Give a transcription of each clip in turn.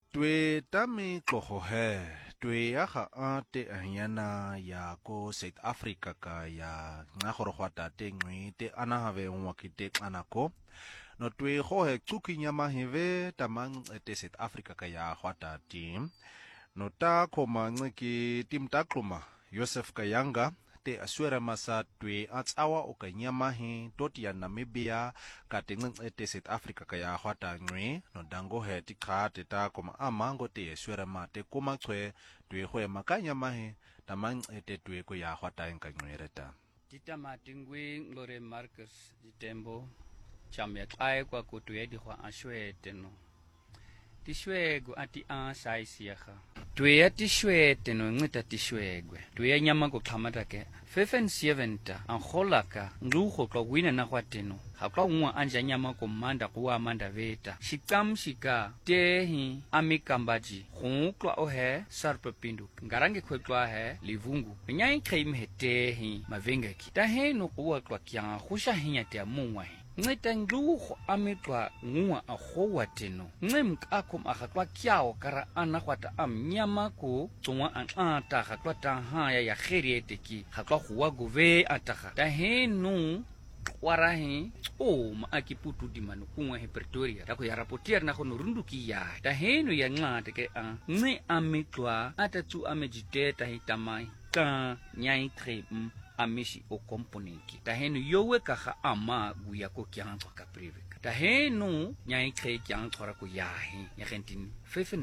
Twe tami tlogohe, twe ya ga a te anyana ya ko South Africa ka ya nga gore go ata te ngwe te ana have ngwa kite anako. No twe go he tsuki nyama heve tamang te South Africa ka ya gwata team. No ta khoma ngiki tim takluma Joseph Kayanga te aswera masa twe atsawa o ka nyama he toti ya Namibia ka te te South Africa ka ya gwata ngwe no dango he ti kha te ta koma amango te aswera ma te koma chwe twe go ema ka nyama he tamang te twe ko ya gwata nka ngwe reta Titama tingwi ngore Marcus Ditembo chamya kai kwa kutwe di kwa ashwe teno tishwego ati saisiaga twe tishwe teno ngita tishwegwe twe nyama ko khamata ke 570 angolaka nglugo kwa wina na kwa teno hakwa ngwa anja nyama ko manda kwa manda veta shikam shika tehi amikambaji khukwa ohe sarpepindu ngarange kwetwa he livungu nyai khaim hetehi mavengeki taheno kwa kya khusha hinya te mungwa ngita nglugo amitwa ngwa akhowa teno ngimkakom akhatwa kyao kara ana kwata amnyama ko tsongwa anta khatwa ta haya ya kherieteki khatwa huwa gove ataka tahenu warahi ma akiputu di manu kunga he Pretoria tako ya raportier na kono runduki ya tahenu ya ngate ke ngi amitwa atatu amejiteta hitamai ka nyai trem amishi o komponiki tahenu yowe kaha ama guya ko kyantswa ka prive tahenu nyai khe kyantswa ko yahi ya gentin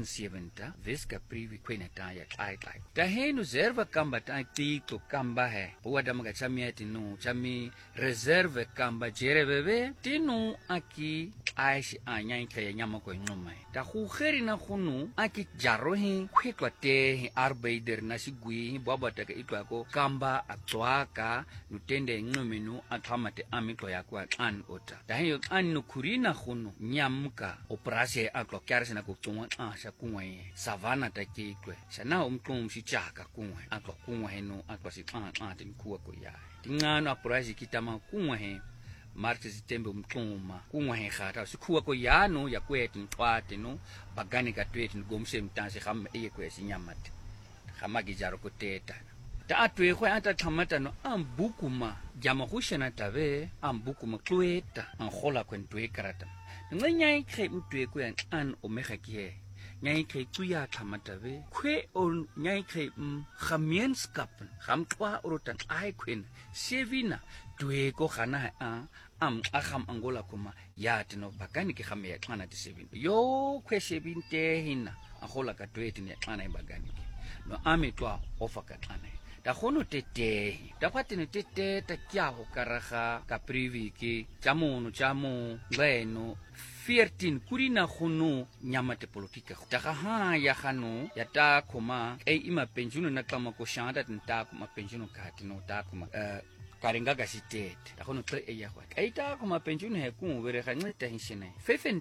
75 veska prive kwena ta ya kai tahenu reserve kamba ta tito kamba he wada mga chamia tinu chami reserve kamba jerebebe tinu aki aishi anyai khe nyama ko ngoma ta khugeri na khunu aki jarohi khwetwa te arbeider na sigui baba ta itwa ko kamba atwaka nutende ngomenu athamate amiko yakwa an ota tahiyo an kurina khunu nyamka operase aklo kyarsena ko tsongwa sha kunwe savana takikwe shana umklum shichaka kunwe aklo kunwe heno aklo si tin kuwa ko ya tingano operase kitama kunwe he Marcus Ditembo mkluma kunwe he khata sikuwa ko yano yakweti ntwate no bagani ka tweti ngomse mtanse kham eyekwe sinyamate khamagi jaro ko teta ta atwe khwe ata thamata no ambukuma jama khushena tabe ambukuma tweta angola kwentwe karata nganyai khe mtwe ko yan an omega ki nyai khe tuya thamata be khwe on nyai khe khamienskap khamtwa urutan ai khwen sevina twe ko khana akham angola kuma yati no bakani ke khamya xana ti sevina yo khwe sevinte hina angola ka tweti ne xana ibagani no ametwa ofaka xana ta khono tete ta kwatene tete ta kyao karaga ka priviki chamono chamo ngeno 14 kurina khono nyamate politika ta ha ya khano ya ta khoma ima penjuno na kama ko shanda ta kuma penjuno katino ta kuma karenga ga sitete ta khono tre ya kwa aita kuma penjuno he ku were ga ngita hinsene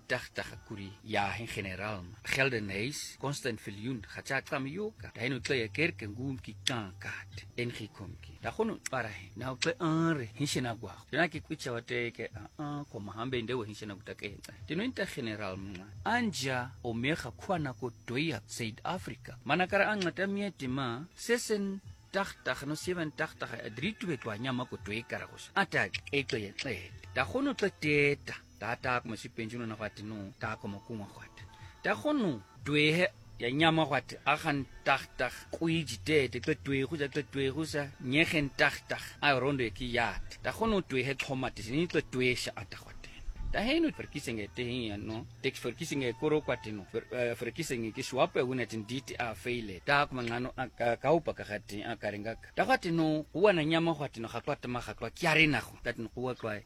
85 kuri ya in general Geldenhuys Constant Viljoen gacha kamyoka ta hino tre kerke ngum ki kankat engikomki ta khono para na pe anre hinsena kwa tena ki kwicha wateke ko mahambe ndewe hinsena kutakenza tino inta general anja omega kwana ko doya South Africa manakara angata mietima sesen 80 no 87 adritwe kwa nyama ko twekara go ata eto ye ta khono teta tata ko masipenjuno na kwatino ta ko makuma kwata ta khono dwe ya nyama kwat agan 80 kuijitete ke twe go sa nyegen 80 a rondo ki yat ta khono twe he tomate ni to twe sha ata ta heno verkiesing te hier no tek verkiesing koro kwatino verkiesing ke swape unetin diti a faile ta kuma ngano ka upa ka gati akarenga ta kwatino uwana nyama kwatino gakwata ma gakwa kyarena go tatino go kwa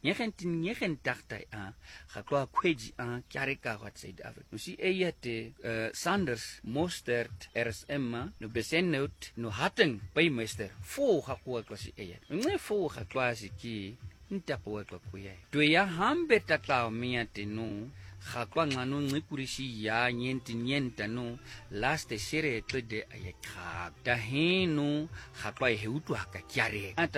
1989 gakwa kweji kyare ka kwat South Africa no si eyate Sanders Mostert RSM no besennout no hating bymeester vol gakwa kwa si eyate ne vol gakwa si ki ntapo kwa kuya twe ya hambe tatao mia tenu khakwa ngano ngikurishi ya nyenta no last shere to de ayekha ta henu khakwa he utu hakakyare